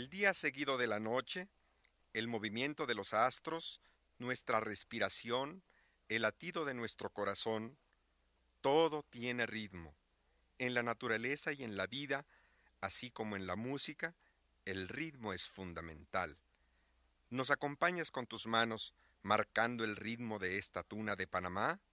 El día seguido de la noche, el movimiento de los astros, nuestra respiración, el latido de nuestro corazón, todo tiene ritmo. En la naturaleza y en la vida, así como en la música, el ritmo es fundamental. ¿Nos acompañas con tus manos marcando el ritmo de esta tuna de Panamá?